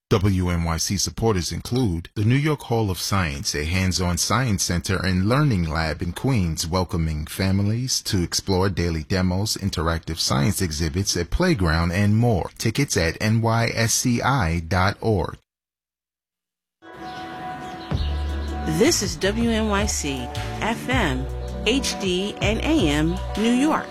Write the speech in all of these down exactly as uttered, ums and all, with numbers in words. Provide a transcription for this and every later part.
W N Y C supporters include the New York Hall of Science, a hands-on science center and learning lab in Queens, welcoming families to explore daily demos, interactive science exhibits, a playground, and more. Tickets at N Y S C I dot org. This is W N Y C, F M, H D, and A M, New York.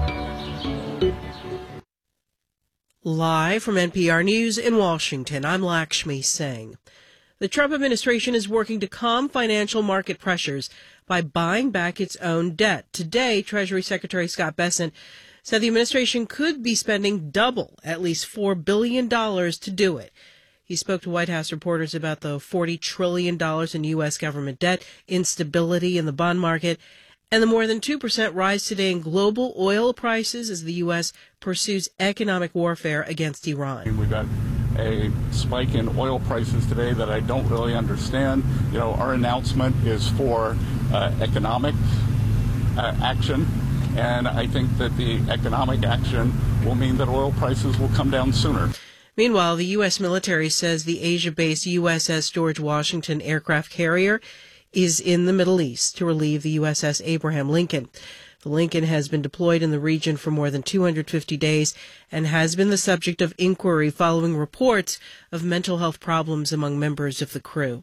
Live from N P R News in Washington, I'm Lakshmi Singh. The Trump administration is working to calm financial market pressures by buying back its own debt. Today, Treasury Secretary Scott Bessent said the administration could be spending double, at least four billion dollars, to do it. He spoke to White House reporters about the forty trillion dollars in U S government debt, instability in the bond market, and the more than two percent rise today in global oil prices as the U S pursues economic warfare against Iran. We've got a spike in oil prices today that I don't really understand. You know, our announcement is for uh, economic uh, action, and I think that the economic action will mean that oil prices will come down sooner. Meanwhile, the U S military says the Asia-based U S S George Washington aircraft carrier is in the Middle East to relieve the U S S Abraham Lincoln. The Lincoln has been deployed in the region for more than two hundred fifty days and has been the subject of inquiry following reports of mental health problems among members of the crew.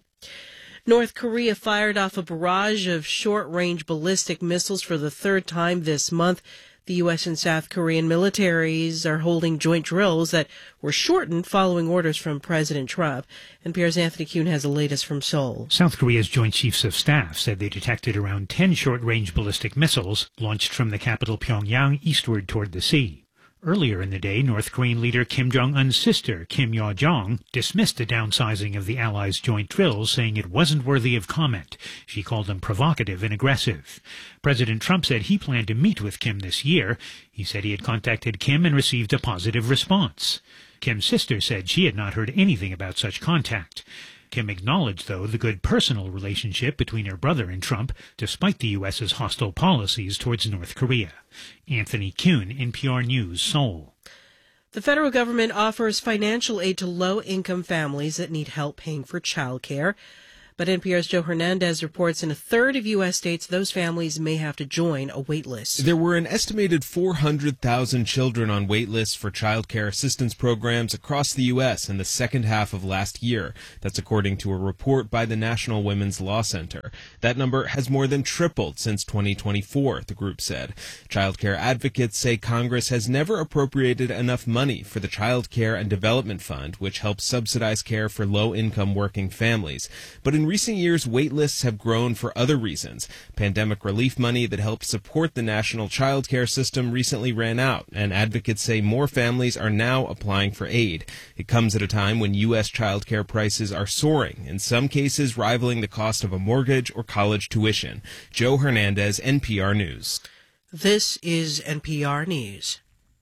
North Korea fired off a barrage of short-range ballistic missiles for the third time this month. The U S and South Korean militaries are holding joint drills that were shortened following orders from President Trump. N P R's Anthony Kuhn has the latest from Seoul. South Korea's Joint Chiefs of Staff said they detected around ten short-range ballistic missiles launched from the capital Pyongyang eastward toward the sea. Earlier in the day, North Korean leader Kim Jong-un's sister, Kim Yo-jong, dismissed the downsizing of the Allies' joint drills, saying it wasn't worthy of comment. She called them provocative and aggressive. President Trump said he planned to meet with Kim this year. He said he had contacted Kim and received a positive response. Kim's sister said she had not heard anything about such contact. Kim acknowledged, though, the good personal relationship between her brother and Trump, despite the U S's hostile policies towards North Korea. Anthony Kuhn, N P R News, Seoul. The federal government offers financial aid to low-income families that need help paying for childcare. But N P R's Joe Hernandez reports in a third of U S states, those families may have to join a wait list. There were an estimated four hundred thousand children on wait lists for child care assistance programs across the U S in the second half of last year. That's according to a report by the National Women's Law Center. That number has more than tripled since twenty twenty-four, the group said. Child care advocates say Congress has never appropriated enough money for the Child Care and Development Fund, which helps subsidize care for low-income working families. But in In recent years, wait lists have grown for other reasons. Pandemic relief money that helped support the national child care system recently ran out, and advocates say more families are now applying for aid. It comes at a time when U S child care prices are soaring, in some cases rivaling the cost of a mortgage or college tuition. Joe Hernandez, N P R News. This is N P R News.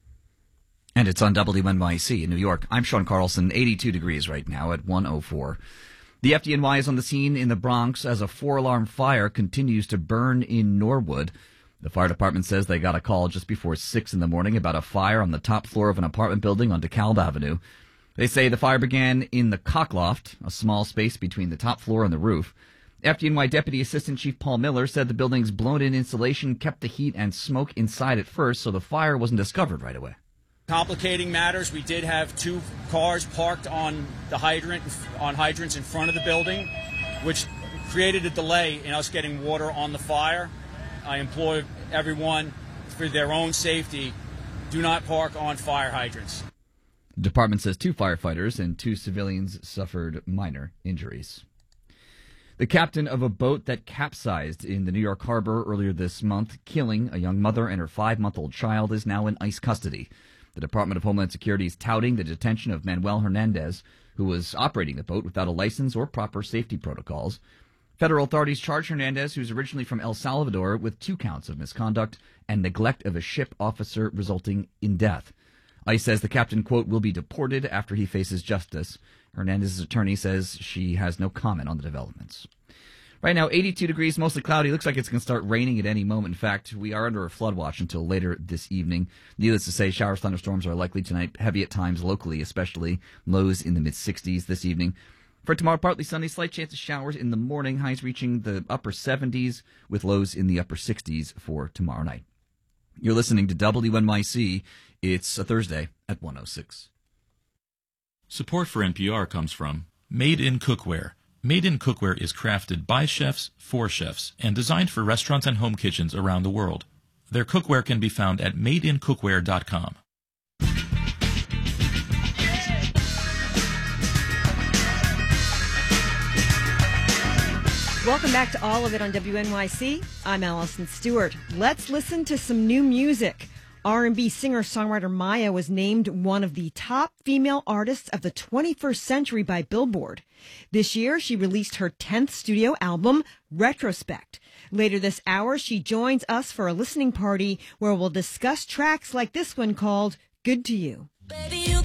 And it's on W N Y C in New York. I'm Sean Carlson, eighty-two degrees right now at one oh four. The F D N Y is on the scene in the Bronx as a four-alarm fire continues to burn in Norwood. The fire department says they got a call just before six in the morning about a fire on the top floor of an apartment building on DeKalb Avenue. They say the fire began in the cockloft, a small space between the top floor and the roof. F D N Y Deputy Assistant Chief Paul Miller said the building's blown-in insulation kept the heat and smoke inside at first, so the fire wasn't discovered right away. Complicating matters, we did have two cars parked on the hydrant, on hydrants in front of the building, which created a delay in us getting water on the fire. I implore everyone, for their own safety, do not park on fire hydrants. The department says two firefighters and two civilians suffered minor injuries. The captain of a boat that capsized in the New York harbor earlier this month, killing a young mother and her five-month-old child, is now in ICE custody. The Department of Homeland Security is touting the detention of Manuel Hernandez, who was operating the boat without a license or proper safety protocols. Federal authorities charged Hernandez, who's originally from El Salvador, with two counts of misconduct and neglect of a ship officer resulting in death. ICE says the captain, quote, will be deported after he faces justice. Hernandez's attorney says she has no comment on the developments. Right now, eighty-two degrees, mostly cloudy. Looks like it's going to start raining at any moment. In fact, we are under a flood watch until later this evening. Needless to say, showers, thunderstorms are likely tonight, heavy at times locally, especially. Lows in the mid-sixties this evening. For tomorrow, partly sunny, slight chance of showers in the morning, highs reaching the upper seventies, with lows in the upper sixties for tomorrow night. You're listening to W N Y C. It's a Thursday at one oh six. Support for N P R comes from Made in Cookware. Made in Cookware is crafted by chefs for chefs and designed for restaurants and home kitchens around the world. Their cookware can be found at made in cookware dot com. Welcome back to All of It on W N Y C. I'm Allison Stewart. Let's listen to some new music. R and B singer-songwriter Maya was named one of the top female artists of the twenty-first century by Billboard. This year, she released her tenth studio album, Retrospect. Later this hour, she joins us for a listening party where we'll discuss tracks like this one called Good to You. Baby, you